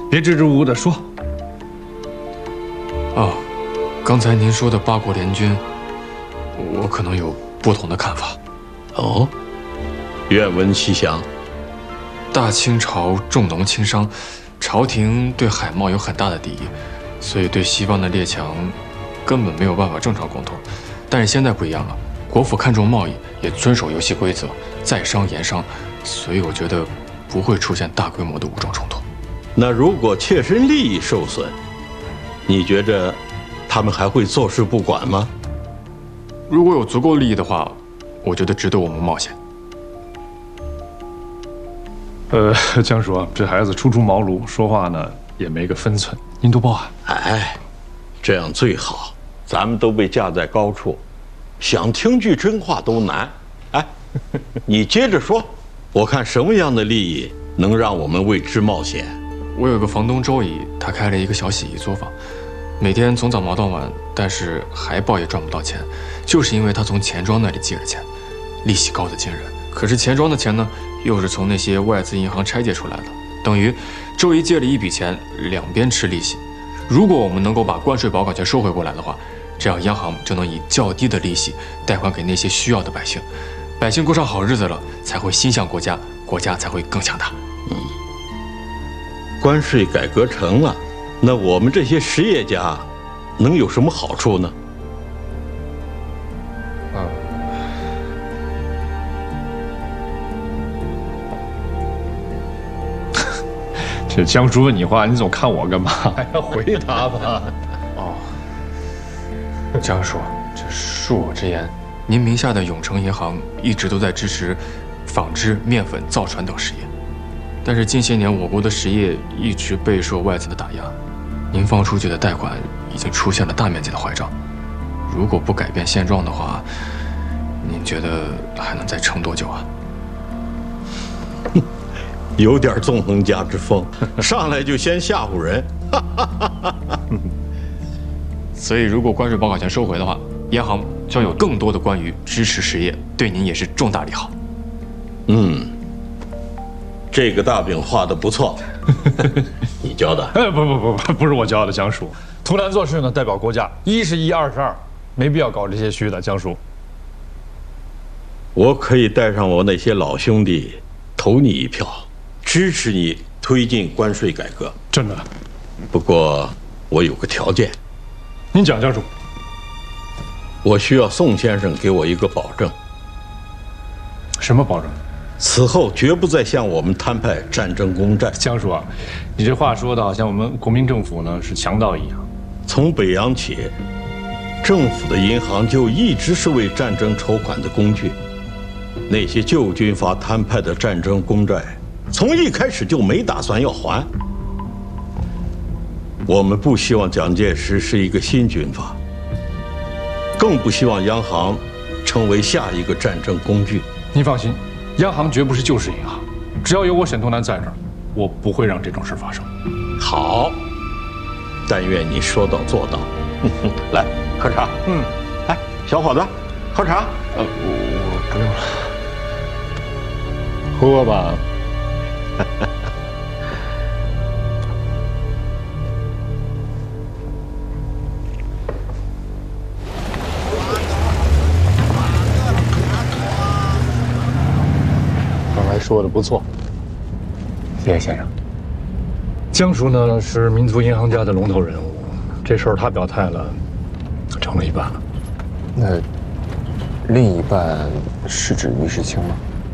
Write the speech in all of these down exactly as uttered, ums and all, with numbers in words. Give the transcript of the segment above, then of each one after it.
别支支吾吾的说。 哦，刚才您说的八国联军，我可能有不同的看法。 哦，愿闻其详。 大清朝重农轻商，朝廷对海贸有很大的敌意，所以对西方的列强根本没有办法正常沟通。但是现在不一样了，国府看重贸易，也遵守游戏规则，在商言商，所以我觉得不会出现大规模的武装冲突。 那如果切身利益受损，你觉着他们还会坐视不管吗？ 如果有足够利益的话，我觉得值得我们冒险。 呃，江叔啊，这孩子初出茅庐，说话呢也没个分寸，您多包涵。 哎，这样最好。咱们都被架在高处，想听句真话都难。哎，你接着说，我看什么样的利益能让我们为之冒险？ 我有个房东周姨，她开了一个小洗衣作坊，每天从早忙到晚，但是海宝也赚不到钱，就是因为她从钱庄那里借了钱，利息高得惊人。可是钱庄的钱呢，又是从那些外资银行拆借出来的，等于周姨借了一笔钱，两边吃利息。如果我们能够把关税保管权收回过来的话，这样央行就能以较低的利息贷款给那些需要的百姓，百姓过上好日子了，才会心向国家，国家才会更强大。 嗯，关税改革成了，那我们这些实业家能有什么好处呢？ 嗯， 这江叔问你话，你总看我干嘛？还要回答吧。 哦，江叔，这恕我直言，您名下的永诚银行一直都在支持纺织、面粉、造船等实业，但是近些年我国的实业一直备受外资的打压，您放出去的贷款已经出现了大面积的坏账。如果不改变现状的话，您觉得还能再撑多久啊？ 有点纵横家之风，上来就先吓唬人。 所以，如果关税保管权收回的话，央行将有更多的关于支持实业，对您也是重大利好。 嗯，这个大饼画得不错，你教的？ 哎，不不不不，不是我教的，江叔。图难做事呢，代表国家，一是一，二是二，没必要搞这些虚的，江叔。 我可以带上我那些老兄弟，投你一票，支持你推进关税改革。 真的？ 不过我有个条件。 您讲，江叔。 我需要宋先生给我一个保证。 什么保证？ 此后绝不再向我们摊派战争公债。 江叔啊，你这话说的好像我们国民政府呢是强盗一样。 从北洋起，政府的银行就一直是为战争筹款的工具。那些旧军阀摊派的战争公债，从一开始就没打算要还。我们不希望蒋介石是一个新军阀，更不希望央行成为下一个战争工具。 您放心，央行绝不是旧式银行，只要有我沈图南在这儿，我不会让这种事发生。 好，但愿你说到做到。来，喝茶。嗯，哎，小伙子，喝茶。 呃，我我不用了。 喝吧。说的不错，谢谢先生。江叔呢是民族银行家的龙头人物，这事儿他表态了，成了一半了。 那另一半是指于世清吗？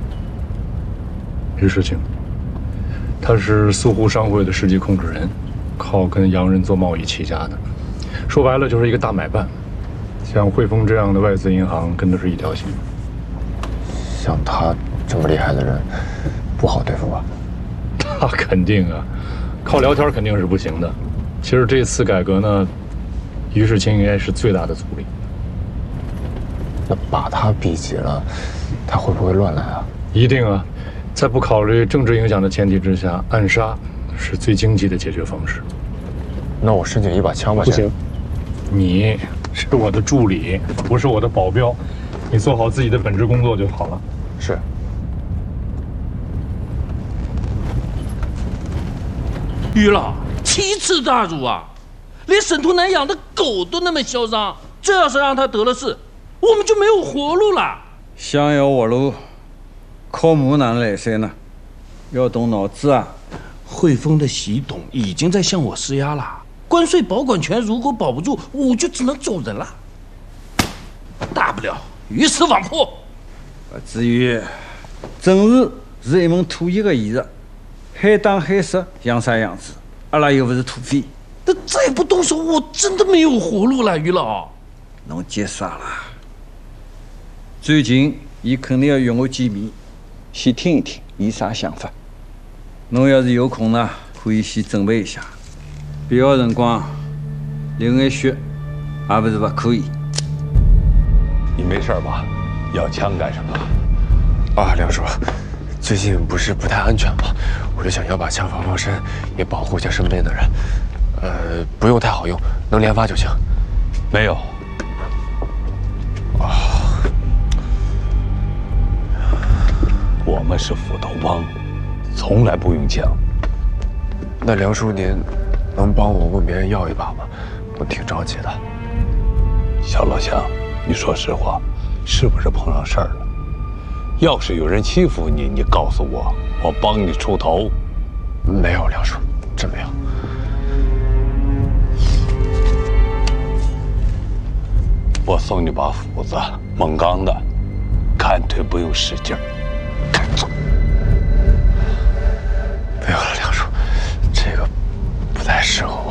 于世清，他是苏沪商会的实际控制人，靠跟洋人做贸易起家的，说白了就是一个大买办。像汇丰这样的外资银行跟的是一条心。 像他这么厉害的人，不好对付吧？ 他肯定啊，靠聊天肯定是不行的。其实这次改革呢，于世清应该是最大的阻力。 那把他逼急了，他会不会乱来啊？ 一定啊，在不考虑政治影响的前提之下，暗杀是最经济的解决方式。 那我申请一把枪吧？ 不行，你是我的助理，不是我的保镖，你做好自己的本职工作就好了。 是。 于老， 奇耻大辱啊！连沈图南养的狗都那么嚣张，这要是让他得了势，我们就没有活路了。 想要活路，靠木南来噻呢，要动脑子啊！ 汇丰的习董已经在向我施压了，关税保管权如果保不住，我就只能走人了。大不了鱼死网破。 至于政治是一门土艺的艺术，海党海色养啥样子，阿拉又不是土匪。 那再不动手，我真的没有活路了，于老。 侬急啥了？最近伊肯定要约我见面，先听一听伊啥想法。侬要是有空呢，可以先准备一下。必要辰光流眼血，也不是不可以。 你没事吧？要枪干什么？ 啊，梁叔，最近不是不太安全吗？我就想要把枪防防身，也保护一下身边的人。呃，不用太好用，能连发就行。 没有。 啊， 我们是斧头帮，从来不用枪。 那梁叔您能帮我问别人要一把吗？我挺着急的。 小老乡，你说实话，是不是碰上事儿了？要是有人欺负你，你告诉我，我帮你出头。 没有，梁叔，真没有。 我送你把斧子，锰钢的，干脆不用使劲儿。 没有了，梁叔，这个不太适合我。